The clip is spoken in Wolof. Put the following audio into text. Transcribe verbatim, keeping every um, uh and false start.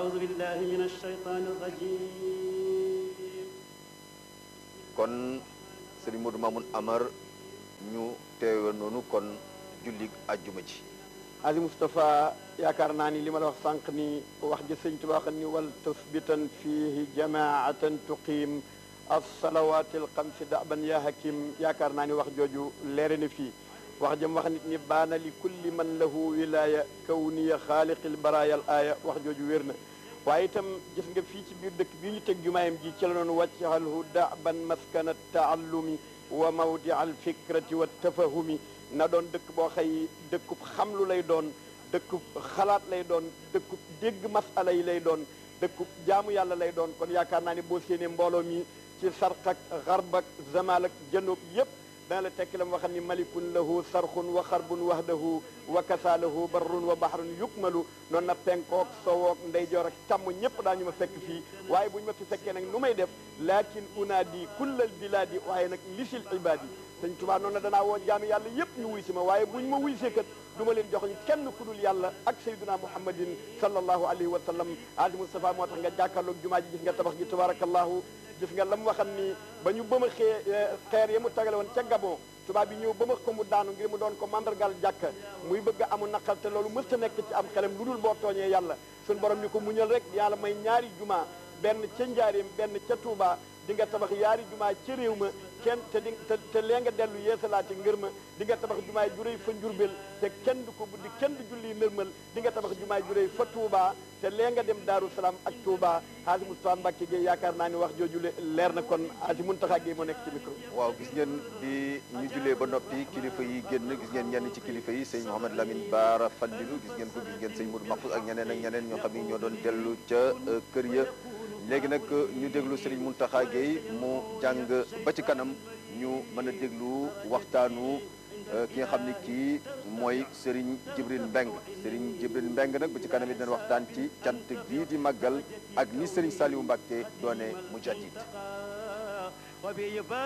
أعوذ بالله من الشيطان الرجيم. kon Serigne Modou Mamoun Amar ñu teewe noonu kon jullig àjjuma ji. Ali Moustapha yaakaar naa ni li ma la wax sànq ni wax ji sëñ Tuubaa xam ni wal tusbitan fiihi jamaatan tuqiim as-salawaati al-xamsi da'ban yaa hakim yaakaar naa ni wax jooju leere na fii wax jëm wax nit ni baana li kulli man lahu wilaaya kawniya xaaliqil baraaya al aaya wax jooju wér na waaye itam gis nga fii ci biir dëkk bii ñu teg jumaayam ji ci la noonu wàccahalhu da'ban maskana taallumi wa mawdi al fikrati wa tafahumi na doon dëkk boo xëy dëkkub xamlu lay doon dëkkub xalaat lay doon dëkkub dégg masala yi lay doon dëkkub jaamu yàlla lay doon kon yaakaar naa ne boo séenee mbooloo mi ci sarq ak xarb ak zamal ak janoob yépp dana la tekki la mu waxam ni malikun lahu sarxun wa xarbun wahdahu wa kasaalahu barrun wa bahrun yukmalu noonu na penkook sowook ndeyjoor ak càmm ñëpp daañu ma fekk fii waaye bu ñu ma fi fekkee nag nu may def lakin unaadi kullal biladi waaye nag lisil ibadi sëñ Tuubaa noonu na danaa woo jaami yàlla yépp ñu wuy si ma waaye bu ñu ma wuy see kat du ma leen jox ñu kenn ku dul yàlla ak sayyiduna muhammadin sallallahu alayhi wa sallam ali Mustafa moo tax nga jàkkaarloog jumaa ji gis nga tabax gi tabarakallahu gis nga la mu waxam ni ba ñu bëma xee xeer ya mu tagale woon ca Gabon tubaab bi ñëw ba ma ko mu daanu ngir mu doon ko mandargal jàkka muy bëgg a amu naqal te loolu mësta nekk ci am xelam lu dul boo tooñee yàlla suñu borom ni ko muñal rek yàlla may ñaari jumaa benn ca Njaaréem benn ca Touba di nga tabax yaari jumaa ca réew ma kenn te di te te lee nga dellu yeesalaati ngër ma di nga tabax jumaay juréy fa Njurbel te kenn du ko buddi kenn du julli nërmal di nga tabax jumaay juréy fa Touba te lee nga dem Daaru Salaam ak Touba Haji Moustapha Mbacké Gueye yaakaar naa ni wax jooju leer na kon Haji Muntaxa Gueye moo nekk ci micro. waaw gis ngeen bi ñu jullee ba noppi kilifa yi génn gis ngeen ñenn ci kilifa yi sëñ Mouhamed Lamine Bara Fallilou gis ngeen ko gis ngeen sëñ Modou Mahfouz ak ñeneen ak ñeneen ñoo xam ni ñoo doon dellu ca kër ya léegi nag ñu déglu Serigne Mountakha Gueye mu jàng ba ci kanam ñu mën a déglu waxtaanu ki nga xam ni kii mooy Serigne Djibril Mbeng Serigne Djibril Mbeng nag ba ci kanam it dina waxtaan ci cant gii di màggal ak ni Serigne Saliou Mbacké doone mujaddid